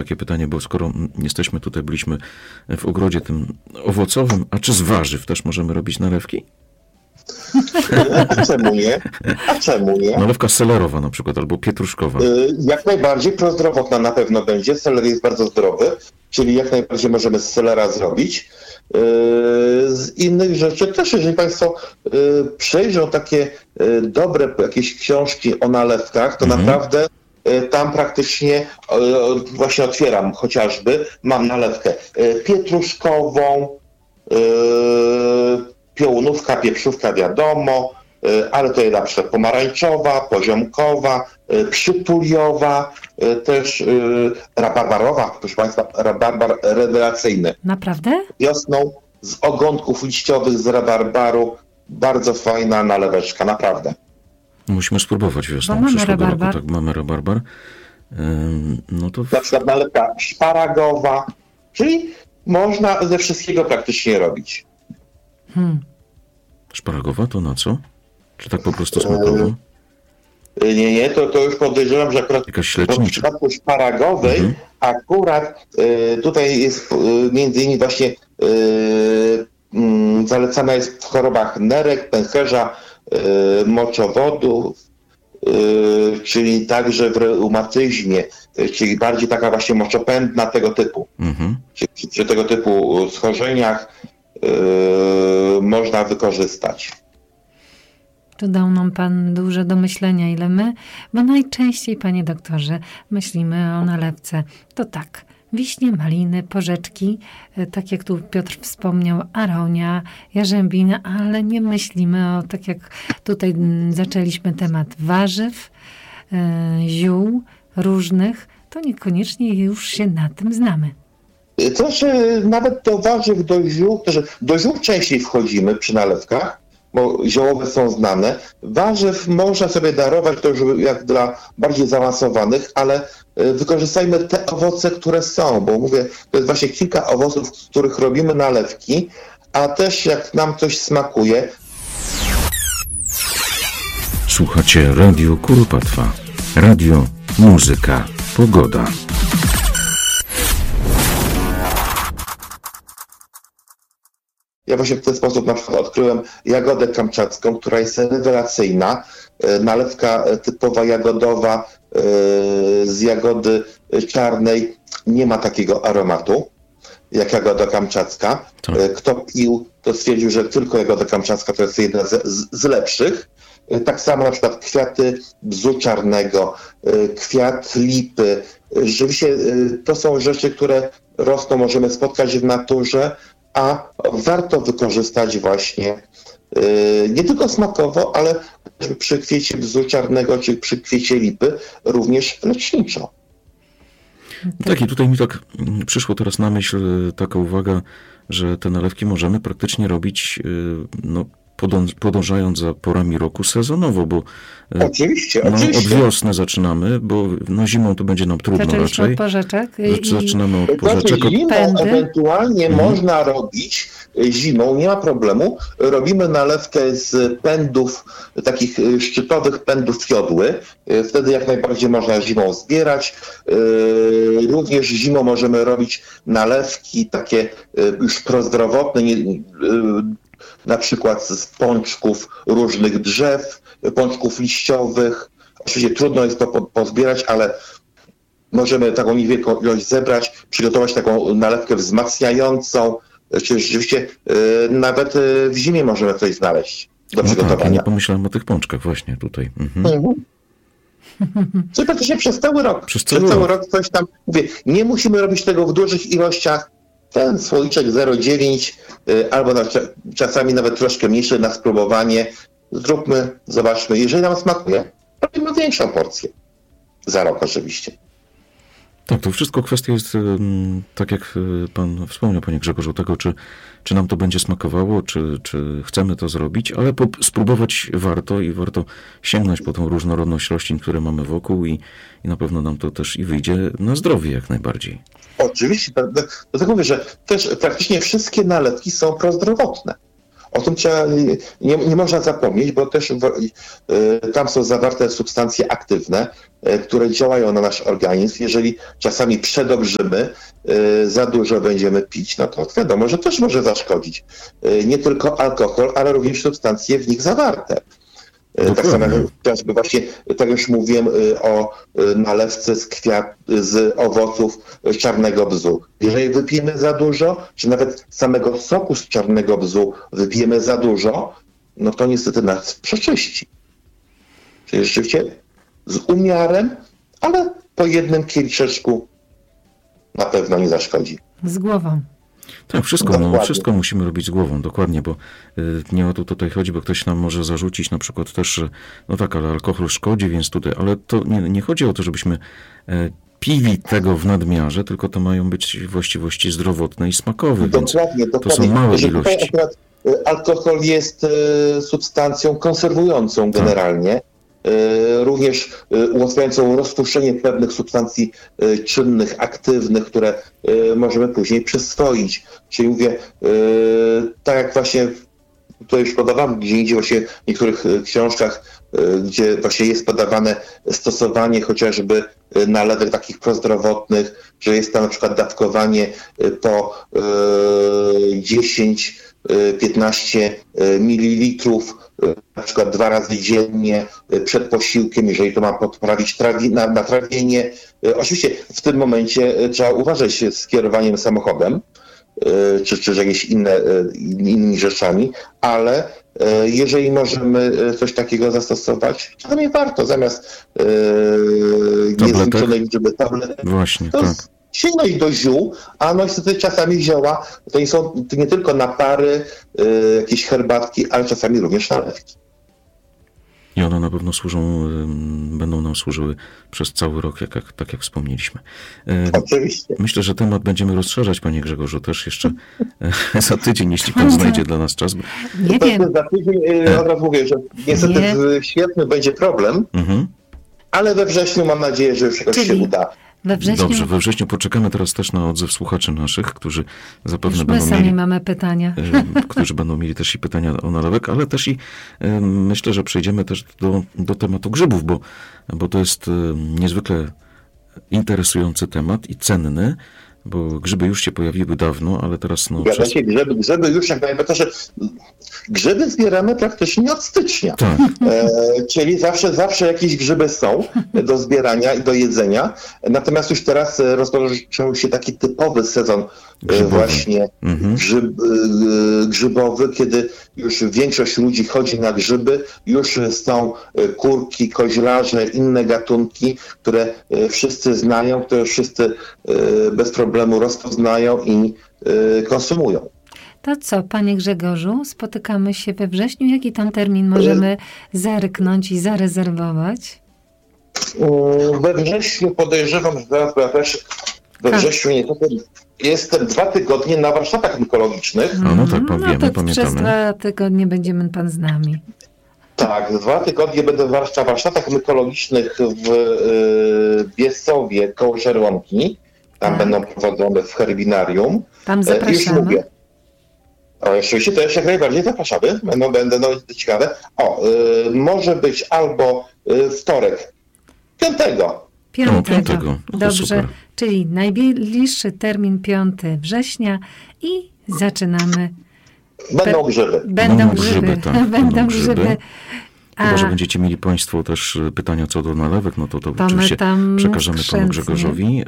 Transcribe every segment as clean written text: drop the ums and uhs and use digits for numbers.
takie pytanie, bo skoro jesteśmy tutaj, byliśmy w ogrodzie tym owocowym, a czy z warzyw też możemy robić nalewki? A czemu nie? Nalewka selerowa na przykład, albo pietruszkowa. Jak najbardziej prozdrowotna na pewno będzie. Seler jest bardzo zdrowy, czyli jak najbardziej możemy z selera zrobić. Z innych rzeczy też, jeżeli Państwo przejrzą takie dobre jakieś książki o nalewkach, to naprawdę tam praktycznie właśnie otwieram chociażby, mam nalewkę pietruszkową, piołunówka, pieprzówka wiadomo, ale to jest na przykład pomarańczowa, poziomkowa, przytuliowa, też rabarbarowa, proszę Państwa, rabarbar rewelacyjny. Naprawdę? Wiosną z ogonków liściowych z rabarbaru, bardzo fajna naleweczka, naprawdę. Musimy spróbować wiosną. Mamy Przyszłego rabarbar. roku, tak, mamy rabarbar. No to... Na przykład nalewka szparagowa, czyli można ze wszystkiego praktycznie robić. Szparagowa to na co? Czy tak po prostu smakowo? Nie, to już podejrzewam, że akurat w przypadku szparagowej akurat tutaj jest między innymi właśnie zalecana jest w chorobach nerek, pęcherza, moczowodu, czyli także w reumatyzmie, czyli bardziej taka właśnie moczopędna tego typu. Czyli przy tego typu schorzeniach można wykorzystać. Tu dał nam Pan dużo do myślenia, ile my, bo najczęściej, Panie doktorze, myślimy o nalewce. To tak, wiśnie, maliny, porzeczki, tak jak tu Piotr wspomniał, aronia, jarzębina, ale nie myślimy o, tak jak tutaj zaczęliśmy temat warzyw, ziół różnych, to niekoniecznie już się na tym znamy. Też nawet do warzyw, do ziół częściej wchodzimy przy nalewkach, bo ziołowe są znane. Warzyw można sobie darować, to już jak dla bardziej zaawansowanych, ale wykorzystajmy te owoce, które są, bo mówię, to jest właśnie kilka owoców, z których robimy nalewki, a też jak nam coś smakuje. Słuchacie Radio Kuropatwa. Radio, muzyka, pogoda. Ja właśnie w ten sposób na przykład odkryłem jagodę kamczacką, która jest rewelacyjna. Nalewka typowa jagodowa z jagody czarnej nie ma takiego aromatu jak jagoda kamczacka. Kto pił, to stwierdził, że tylko jagoda kamczacka to jest jedna z lepszych. Tak samo na przykład kwiaty bzu czarnego, kwiat lipy. Rzeczywiście to są rzeczy, które rosną, możemy spotkać w naturze, a warto wykorzystać właśnie nie tylko smakowo, ale przy kwiecie bzu czarnego czy przy kwiecie lipy również leczniczo. Tak, i tutaj mi tak przyszło teraz na myśl taka uwaga, że te nalewki możemy praktycznie robić podążając za porami roku sezonowo, bo oczywiście. Od wiosny zaczynamy, bo zimą to będzie nam trudno Zaczęliśmy raczej. od porzeczek. Zaczynamy od porzeczek. Zimą ewentualnie można robić, zimą nie ma problemu. Robimy nalewkę z pędów, takich szczytowych pędów jodły. Wtedy jak najbardziej można zimą zbierać. Również zimą możemy robić nalewki takie już prozdrowotne, na przykład z pączków różnych drzew, pączków liściowych. Oczywiście trudno jest to pozbierać, ale możemy taką niewielką ilość zebrać, przygotować taką nalewkę wzmacniającą. Czyli rzeczywiście nawet w zimie możemy coś znaleźć do przygotowania. Tak, ja nie pomyślałem o tych pączkach właśnie tutaj. Czyli praktycznie przez cały rok. Przez cały rok coś tam, mówię, nie musimy robić tego w dużych ilościach. Ten słoiczek 0,9 albo czasami nawet troszkę mniejszy na spróbowanie. Zróbmy, zobaczmy. Jeżeli nam smakuje, robimy większą porcję. Za rok oczywiście. Tak, to wszystko kwestia jest, tak jak pan wspomniał, panie Grzegorzu, tego, czy nam to będzie smakowało, czy chcemy to zrobić, ale spróbować warto i warto sięgnąć po tą różnorodność roślin, które mamy wokół i na pewno nam to też i wyjdzie na zdrowie jak najbardziej. Oczywiście, dlatego mówię, że też praktycznie wszystkie nalewki są prozdrowotne. O tym nie można zapomnieć, bo też tam są zawarte substancje aktywne, które działają na nasz organizm. Jeżeli czasami przedobrzymy, za dużo będziemy pić, no to wiadomo, że też może zaszkodzić. Nie tylko alkohol, ale również substancje w nich zawarte. Tak samo jak chociażby właśnie, tak już mówiłem o nalewce z owoców czarnego bzu. Jeżeli wypijemy za dużo, czy nawet samego soku z czarnego bzu wypijemy za dużo, no to niestety nas przeczyści. Czyli rzeczywiście z umiarem, ale po jednym kieliszeczku na pewno nie zaszkodzi. Z głową. Tak, wszystko musimy robić z głową, dokładnie, bo nie o to tutaj chodzi, bo ktoś nam może zarzucić na przykład też, że no tak, ale alkohol szkodzi, więc tutaj, ale to nie chodzi o to, żebyśmy pili tego w nadmiarze, tylko to mają być właściwości zdrowotne i smakowe, dokładnie. To są małe ilości. Akurat alkohol jest substancją konserwującą generalnie, również ułatwiającą rozpuszczenie pewnych substancji czynnych, aktywnych, które możemy później przyswoić. Czyli mówię, tak jak właśnie tutaj już podawałem, gdzie indziej właśnie w niektórych książkach, gdzie właśnie jest podawane stosowanie chociażby nalewek takich prozdrowotnych, że jest tam na przykład dawkowanie po 10-15 mililitrów, na przykład 2 razy dziennie przed posiłkiem, jeżeli to ma poprawić natrawienie. Oczywiście w tym momencie trzeba uważać z kierowaniem samochodem, czy jakieś innymi rzeczami, ale jeżeli możemy coś takiego zastosować, to nie warto zamiast niezliczonej liczby tabletek. Właśnie, to tak. Sięgnąć do ziół, a no niestety czasami zioła to nie są nie tylko napary, jakieś herbatki, ale czasami również nalewki. I one na pewno będą nam służyły przez cały rok, tak jak wspomnieliśmy. Oczywiście. Myślę, że temat będziemy rozszerzać, panie Grzegorzu, też jeszcze za tydzień, jeśli pan znajdzie dla nas czas. Nie wiem. Za tydzień od razu mówię, że niestety w sierpniu będzie problem, ale we wrześniu mam nadzieję, że już jakoś się uda. Dobrze, we wrześniu poczekamy teraz też na odzew słuchaczy naszych, którzy zapewne mamy pytania. Którzy będą mieli też i pytania o nalewek, ale też i myślę, że przejdziemy też do tematu grzybów, bo to jest niezwykle interesujący temat i cenny, bo grzyby już się pojawiły dawno, ale teraz... Grzyby już jak najbardziej. Grzyby zbieramy praktycznie od stycznia. Tak. Czyli zawsze jakieś grzyby są do zbierania i do jedzenia. Natomiast już teraz rozpoczął się taki typowy sezon grzybowy. Właśnie grzybowy, kiedy już większość ludzi chodzi na grzyby. Już są kurki, koźlarze, inne gatunki, które wszyscy znają, które wszyscy bez problemu rozpoznają i konsumują. To co, panie Grzegorzu, spotykamy się we wrześniu. Jaki tam termin możemy zerknąć i zarezerwować? We wrześniu podejrzewam, że zaraz we wrześniu jestem 2 tygodnie na warsztatach mykologicznych. No tak, pamiętamy. Przez 2 tygodnie będziemy pan z nami. Tak, 2 tygodnie będę w warsztatach mykologicznych w Biesowie koło Żerłonki. Tam będą prowadzone w herbinarium. Tam zapraszamy. Już mówię. Oczywiście to jeszcze jak najbardziej zapraszamy. Będą ciekawe. Może być albo wtorek, 5. 5. Dobrze, super. Czyli najbliższy termin 5 września i zaczynamy. Będą grzyby. Będą grzyby. Tak, będą grzyby. Chyba, że będziecie mieli państwo też pytania co do nalewek, no to oczywiście przekażemy panu Grzegorzowi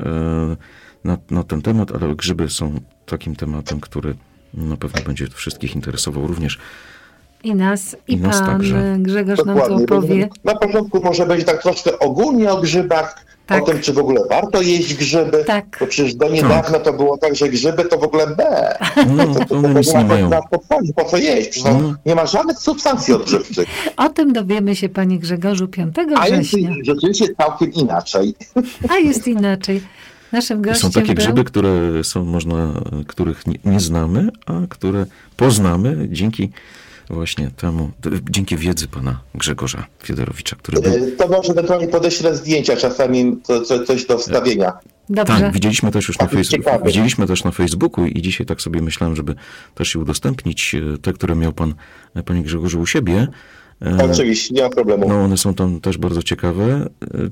na ten temat, ale grzyby są takim tematem, który na pewno będzie wszystkich interesował również. I nas pan także. Grzegorz nam to opowie. Na początku może będzie tak troszkę ogólnie o grzybach, o tym, czy w ogóle warto jeść grzyby. Tak. Bo przecież do niedawna to było tak, że grzyby to w ogóle to one nic nie mają. Po co jeść? Przecież nie ma żadnych substancji odżywczych. O tym dowiemy się, panie Grzegorzu, 5 września. A jest rzeczywiście całkiem inaczej. A jest inaczej. Naszym gościem są takie grzyby, których nie znamy, a które poznamy dzięki właśnie temu, dzięki wiedzy pana Grzegorza Fiedorowicza, który był... To może ewentualnie podeślę zdjęcia, czasami coś do wstawienia. Dobrze. Tak, widzieliśmy też już Ciekawe. widzieliśmy też na Facebooku i dzisiaj tak sobie myślałem, żeby też je udostępnić, te, które miał pan, panie Grzegorzu, u siebie. Oczywiście, nie ma problemu. No one są tam też bardzo ciekawe.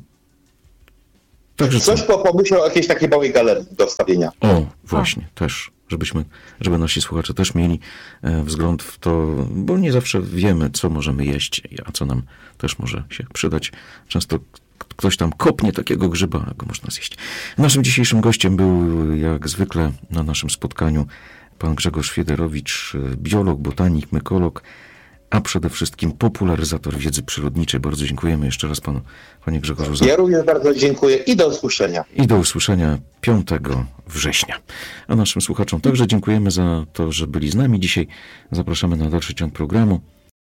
Także Coś pomyślał o jakiejś takiej małej galerii do wstawienia. O, właśnie, też, żeby nasi słuchacze też mieli wzgląd w to, bo nie zawsze wiemy, co możemy jeść, a co nam też może się przydać. Często ktoś tam kopnie takiego grzyba, a go można zjeść. Naszym dzisiejszym gościem był, jak zwykle na naszym spotkaniu, pan Grzegorz Fiederowicz, biolog, botanik, mykolog, a przede wszystkim popularyzator wiedzy przyrodniczej. Bardzo dziękujemy jeszcze raz panu, panie Grzegorzu. Ja również bardzo dziękuję i do usłyszenia. I do usłyszenia 5 września. A naszym słuchaczom także dziękujemy za to, że byli z nami dzisiaj. Zapraszamy na dalszy ciąg programu.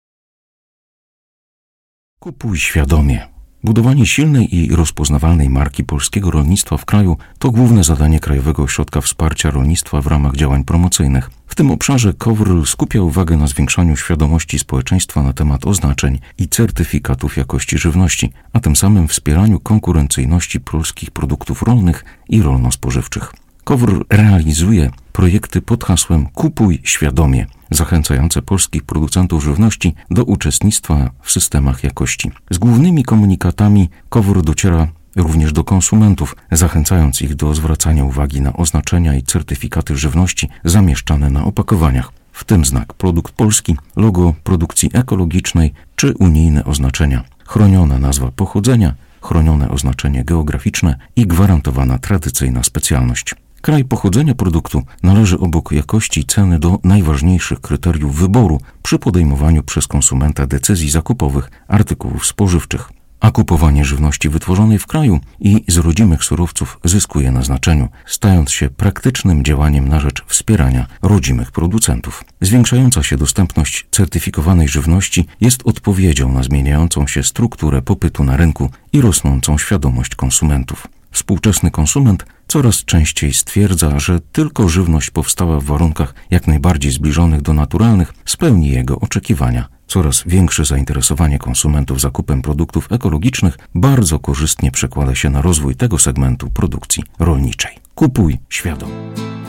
Kupuj świadomie. Budowanie silnej i rozpoznawalnej marki polskiego rolnictwa w kraju to główne zadanie Krajowego Ośrodka Wsparcia Rolnictwa w ramach działań promocyjnych. W tym obszarze KOWR skupia uwagę na zwiększaniu świadomości społeczeństwa na temat oznaczeń i certyfikatów jakości żywności, a tym samym wspieraniu konkurencyjności polskich produktów rolnych i rolno-spożywczych. KOWR realizuje projekty pod hasłem Kupuj świadomie, zachęcające polskich producentów żywności do uczestnictwa w systemach jakości. Z głównymi komunikatami KOWR dociera również do konsumentów, zachęcając ich do zwracania uwagi na oznaczenia i certyfikaty żywności zamieszczane na opakowaniach, w tym znak produkt polski, logo produkcji ekologicznej czy unijne oznaczenia, chroniona nazwa pochodzenia, chronione oznaczenie geograficzne i gwarantowana tradycyjna specjalność. Kraj pochodzenia produktu należy obok jakości i ceny do najważniejszych kryteriów wyboru przy podejmowaniu przez konsumenta decyzji zakupowych artykułów spożywczych. A kupowanie żywności wytworzonej w kraju i z rodzimych surowców zyskuje na znaczeniu, stając się praktycznym działaniem na rzecz wspierania rodzimych producentów. Zwiększająca się dostępność certyfikowanej żywności jest odpowiedzią na zmieniającą się strukturę popytu na rynku i rosnącą świadomość konsumentów. Współczesny konsument coraz częściej stwierdza, że tylko żywność powstała w warunkach jak najbardziej zbliżonych do naturalnych spełni jego oczekiwania. Coraz większe zainteresowanie konsumentów zakupem produktów ekologicznych bardzo korzystnie przekłada się na rozwój tego segmentu produkcji rolniczej. Kupuj świadomie.